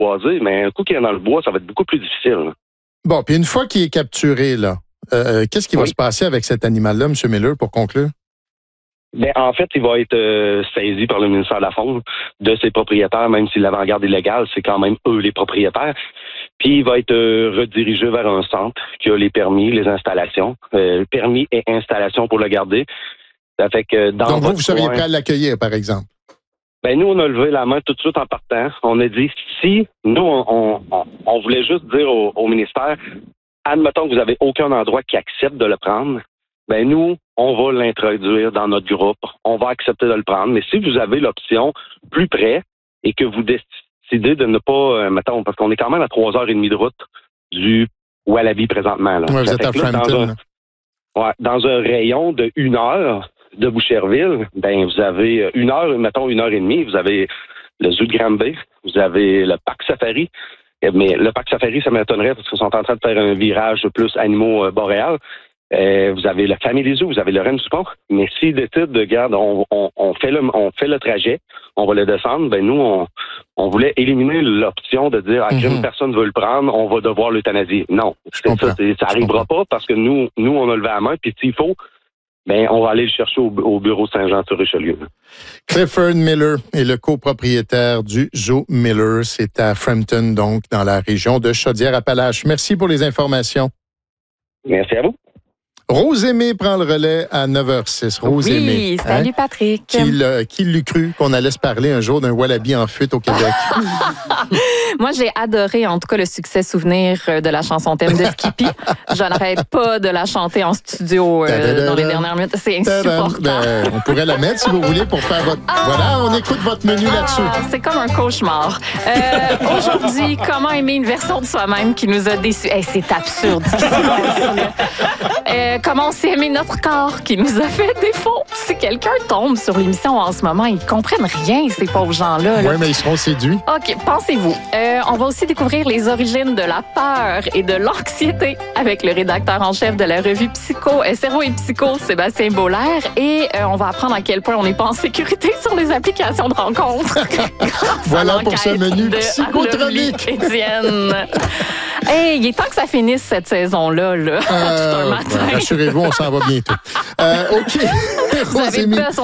apprivoiser, mais un coup qu'il est dans le bois, ça va être beaucoup plus difficile. Là. Bon, puis une fois qu'il est capturé, là, qu'est-ce qui va se passer avec cet animal-là, M. Miller, pour conclure? Ben, en fait, il va être saisi par le ministère de la Faune de ses propriétaires, même si l'avant-garde est légale, c'est quand même eux les propriétaires. Puis il va être redirigé vers un centre qui a les permis, les installations, permis et installations pour le garder. Ça fait que dans donc vous seriez prêt à l'accueillir, par exemple? Ben nous, on a levé la main tout de suite en partant. On a dit, si nous, on voulait juste dire au ministère, admettons que vous n'avez aucun endroit qui accepte de le prendre, ben nous, on va l'introduire dans notre groupe. On va accepter de le prendre. Mais si vous avez l'option plus près et que vous décidez de ne pas, mettons, parce qu'on est quand même à 3h30 de route du Wallaby présentement. Là. Ouais, vous êtes à Frampton. Dans un rayon de 1 heure de Boucherville, ben vous avez 1 heure, mettons 1h30, vous avez le zoo de Granby, vous avez le parc safari. Mais le parc safari, ça m'étonnerait parce qu'ils sont en train de faire un virage plus animaux boréales. Vous avez le Family Zoo, vous avez le Rennes du Pont. Mais s'ils décident de garde, on fait le trajet, on va le descendre, ben nous, on voulait éliminer l'option de dire une personne veut le prendre, on va devoir l'euthanasier. Non, ça arrivera pas parce que nous, on a levé la main, puis s'il faut, ben on va aller le chercher au bureau Saint-Jean-sur-Richelieu. Clifford Miller est le copropriétaire du Zoo Miller. C'est à Frampton, donc, dans la région de Chaudière-Appalaches. Merci pour les informations. Merci à vous. Rose-Aimée prend le relais à 9h06. Rose-Aimée. Oui, salut Patrick. Qui l'eût cru qu'on allait se parler un jour d'un wallaby en fuite au Québec? Moi, j'ai adoré, en tout cas, le succès souvenir de la chanson thème de Skippy. Je n'arrête pas de la chanter en studio dans les dernières minutes. C'est insupportable. On pourrait la mettre, si vous voulez, pour faire votre... Voilà, on écoute votre menu là-dessus. C'est comme un cauchemar. Aujourd'hui, comment aimer une version de soi-même qui nous a déçus? C'est absurde. Comment on s'est aimé notre corps qui nous a fait défaut. Si quelqu'un tombe sur l'émission en ce moment, ils comprennent rien, ces pauvres gens-là. Oui, mais ils seront séduits. OK, pensez-vous. On va aussi découvrir les origines de la peur et de l'anxiété avec le rédacteur en chef de la revue Cerveau et Psycho, Sébastien Bollaert. Et on va apprendre à quel point on n'est pas en sécurité sur les applications de rencontres. Voilà pour ce menu psychotronique. Étienne. Hey, il est temps que ça finisse cette saison-là. Tout un matin. Rassurez-vous, on s'en va bientôt. OK. Vous avez